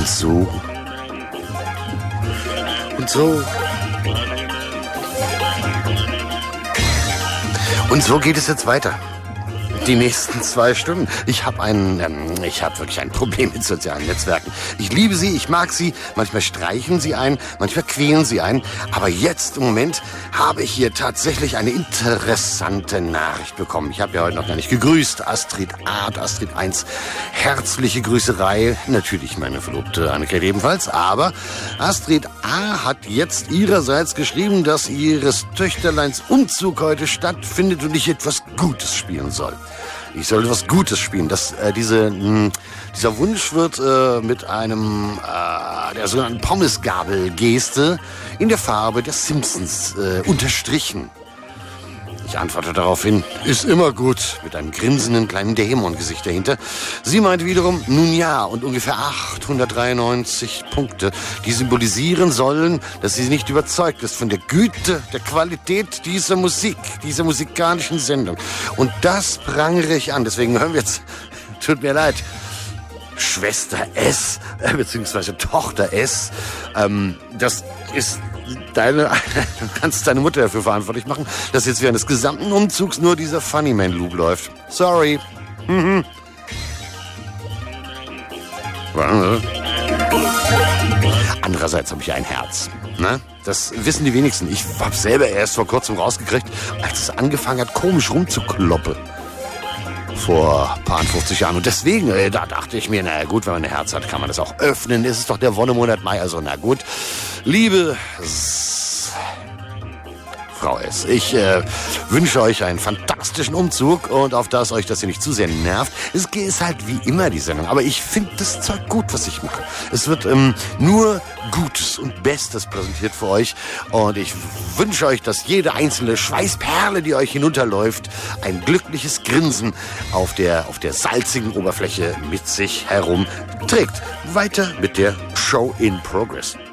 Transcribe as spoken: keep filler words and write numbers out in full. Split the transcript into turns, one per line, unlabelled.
Und so. Und so. Und so geht es jetzt weiter. Die nächsten zwei Stunden. Ich habe ein, ähm, ich habe wirklich ein Problem mit sozialen Netzwerken. Ich liebe sie, ich mag sie. Manchmal streichen sie ein, manchmal quälen sie ein. Aber jetzt im Moment habe ich hier tatsächlich eine interessante Nachricht bekommen. Ich habe ja heute noch gar nicht gegrüßt. Astrid Art, Astrid eins, herzliche Grüßerei. Natürlich meine Verlobte Annegret ebenfalls. Aber Astrid A. hat jetzt ihrerseits geschrieben, dass ihres Töchterleins Umzug heute stattfindet und ich etwas Gutes spielen soll. Ich soll etwas Gutes spielen. Das, äh, diese, mh, dieser Wunsch wird äh, mit einem äh, der sogenannten Pommesgabel-Geste in der Farbe der Simpsons äh, unterstrichen. Ich antworte daraufhin, ist immer gut, mit einem grinsenden kleinen Dämon-Gesicht dahinter. Sie meinte wiederum, nun ja, und ungefähr achthundertdreiundneunzig Punkte, die symbolisieren sollen, dass sie nicht überzeugt ist von der Güte, der Qualität dieser Musik, dieser musikalischen Sendung. Und das prangere ich an, deswegen hören wir jetzt, tut mir leid, Schwester S, äh, beziehungsweise Tochter S, ähm, das ist deine, du kannst deine Mutter dafür verantwortlich machen, dass jetzt während des gesamten Umzugs nur dieser Funny Man Loop läuft. Sorry. Mhm. Andererseits habe ich ein Herz. Ne? Das wissen die wenigsten. Ich habe selber erst vor kurzem rausgekriegt, als es angefangen hat, komisch rumzukloppen. Vor ein paar fünfzig Jahren. Und deswegen, äh, da dachte ich mir, na gut, wenn man ein Herz hat, kann man das auch öffnen. Es ist doch der Wonnemonat Mai, also na gut. Liebe S- Frau S., ich äh, wünsche euch einen fantastischen Umzug und auf das euch das hier nicht zu sehr nervt. Es ist halt wie immer die Sendung, aber ich finde das Zeug gut, was ich mache. Es wird ähm, nur Gutes und Bestes präsentiert für euch und ich wünsche euch, dass jede einzelne Schweißperle, die euch hinunterläuft, ein glückliches Grinsen auf der, auf der salzigen Oberfläche mit sich herum trägt. Weiter mit der Show in Progress.